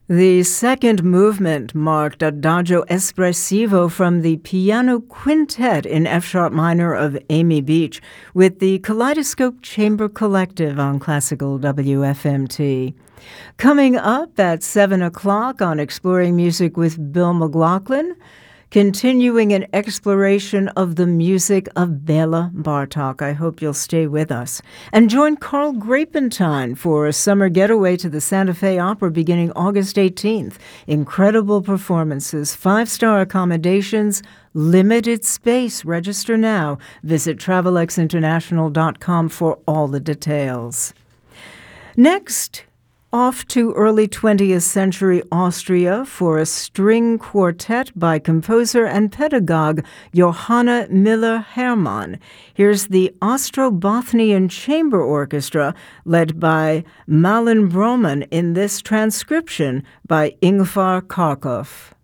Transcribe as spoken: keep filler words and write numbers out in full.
The second movement marked Adagio Espressivo from the Piano Quintet in F-sharp minor of Amy Beach with the Kaleidoscope Chamber Collective on Classical W F M T. Coming up at seven o'clock on Exploring Music with Bill McLaughlin, continuing an exploration of the music of Bela Bartok. I hope you'll stay with us. And join Carl Grapentine for a summer getaway to the Santa Fe Opera beginning August eighteenth. Incredible performances, five-star accommodations, limited space. Register now. Visit travel x international dot com for all the details. Next, off to early twentieth century Austria for a string quartet by composer and pedagogue Johanna Müller-Hermann. Here's the Ostrobothnian Chamber Orchestra led by Malin Broman in this transcription by Ingvar Kharkov.